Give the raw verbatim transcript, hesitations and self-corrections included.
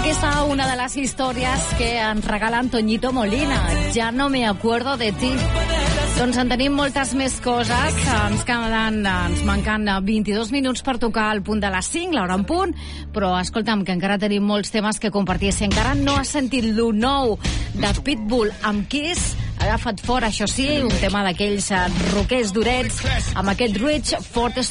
Aquesta una de les històries que ens regala Antoñito Molina. Ja no me acuerdo de ti. Doncs en tenim moltes més coses. Ens queden, ens manquen vint-i-dos minuts per tocar el punt de les cinc, l'hora en punt, però escolta'm, que encara tenim molts temes que compartir. Si encara no has sentit lo nou de Pitbull amb Kiss, agafa't fora, això sí, un tema d'aquells roquers durets, amb aquest Rich Forte